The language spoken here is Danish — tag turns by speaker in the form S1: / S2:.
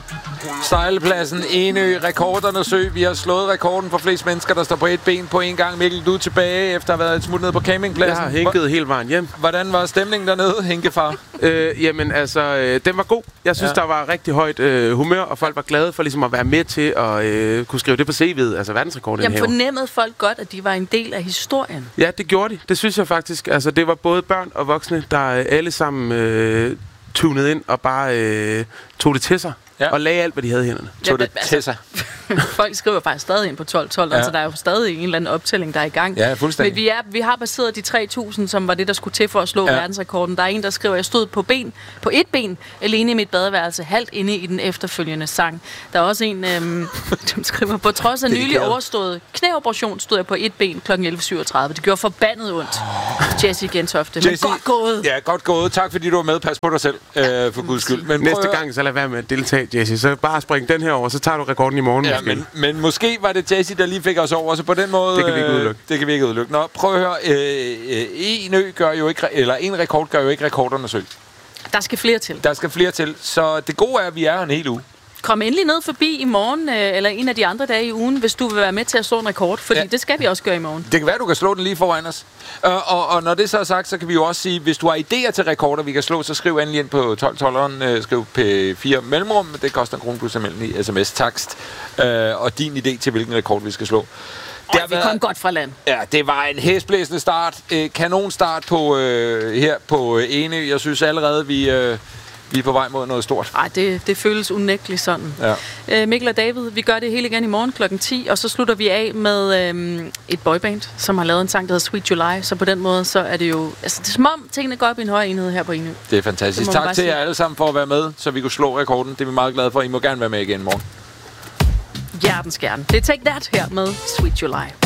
S1: Sejlpladsen, Enø, rekorderne sø. Vi har slået rekorden for flest mennesker, der står på et ben på en gang. Mikkel, du er tilbage efter at have været smut ned på campingpladsen.
S2: Jeg har hænket hele vejen hjem.
S1: Hvordan var stemningen dernede, Henkefar?
S2: Jamen altså, den var god. Jeg synes, der var rigtig højt humør, og folk var glade for ligesom at være med til at kunne skrive det på CV'et, altså verdensrekorden.
S3: Jamen fornemmede folk godt, at de var en del af historien?
S2: Ja, det gjorde de. Det synes jeg faktisk. Altså, det var både børn og voksne, der alle sammen tunede ind og bare tog det til sig. Ja. Og lagde alt, hvad de havde i hænderne.
S1: Tog det til sig.
S3: Folk skriver faktisk stadig ind på 1212, altså der er jo stadig en eller anden optælling, der er i gang.
S1: Ja, fuldstændig.
S3: Men vi har baseret de 3.000, som var det, der skulle til for at slå verdensrekorden. Der er en, der skriver, jeg stod på et ben, alene i mit badeværelse, halvt inde i den efterfølgende sang. Der er også en, som skriver, på trods af nylig overstået knæoperation, stod jeg på et ben kl. 11.37. Det gjorde forbandet ondt. Jessie Gentofte. Men godt gået.
S1: Ja, godt gået. Tak fordi du var med. Pas på dig selv, for guds skyld. Men
S2: næste gang, så lad være med at deltage, Jessie. Så bare spring den her over, så tager du rekorden i morgen.
S1: Ja, men måske var det Jessie, der lige fik os over, så på den måde...
S2: Det kan vi ikke udelukke.
S1: Det kan vi ikke udelukke. Nå, prøv at høre. En rekord gør jo ikke rekorderne søg.
S3: Der skal flere til.
S1: Der skal flere til. Så det gode er, at vi er her en hel uge. Kom
S3: endelig ned forbi i morgen, eller en af de andre dage i ugen, hvis du vil være med til at slå en rekord, fordi det skal vi også gøre i morgen.
S1: Det kan være, du kan slå den lige foran os. Og når det så er sagt, så kan vi jo også sige, hvis du har idéer til rekorder, vi kan slå, så skriv endelig ind på 1212'eren, skriv P4 mellemrum, det koster 1 kr. plus i sms-takst, og din idé til, hvilken rekord vi skal slå.
S3: Vi kom godt fra land.
S1: Ja, det var en hæsblæsende start. Kanonstart på, her på Enø. Jeg synes allerede, vi er på vej mod noget stort.
S3: Ej, det føles unægteligt sådan. Ja. Mikkel og David, vi gør det hele igen i morgen kl. 10, og så slutter vi af med et boyband, som har lavet en sang, der hedder Sweet July. Så på den måde, så er det jo... Altså, det er som om tingene går op i en højere enhed her på Enø.
S1: Det er fantastisk. Tak til jer alle sammen for at være med, så vi kunne slå rekorden. Det er vi meget glade for. I må gerne være med igen i morgen.
S3: Hjertens gerne. Det er Take That her med Sweet July.